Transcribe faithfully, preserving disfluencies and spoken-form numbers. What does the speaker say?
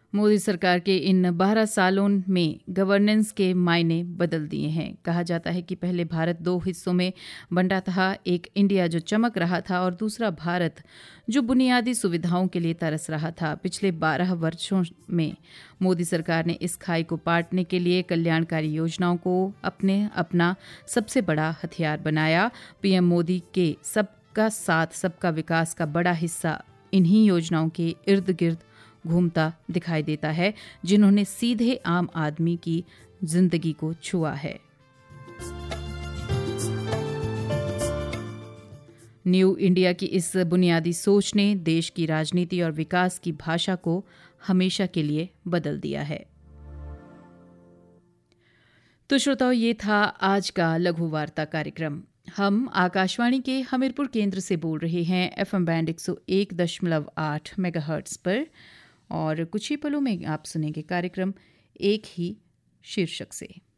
मोदी सरकार के इन बारह सालों में गवर्नेंस के मायने बदल दिए हैं। कहा जाता है कि पहले भारत दो हिस्सों में बंटा था, एक इंडिया जो चमक रहा था और दूसरा भारत जो बुनियादी सुविधाओं के लिए तरस रहा था। पिछले बारह वर्षों में मोदी सरकार ने इस खाई को पाटने के लिए कल्याणकारी योजनाओं को अपने अपना सबसे बड़ा हथियार बनाया। पीएम मोदी के सबका साथ सबका विकास का बड़ा हिस्सा इन्हीं योजनाओं के इर्द गिर्द घूमता दिखाई देता है, जिन्होंने सीधे आम आदमी की जिंदगी को छुआ है। न्यू इंडिया की इस बुनियादी सोच ने देश की राजनीति और विकास की भाषा को हमेशा के लिए बदल दिया है। तो श्रोताओ, ये था आज का लघु वार्ता कार्यक्रम। हम आकाशवाणी के हमीरपुर केंद्र से बोल रहे हैं एफएम बैंड एक सौ एक दशमलव आठ मेगाहर्ट्ज पर, और कुछ ही पलों में आप सुनेंगे कार्यक्रम एक ही शीर्षक से।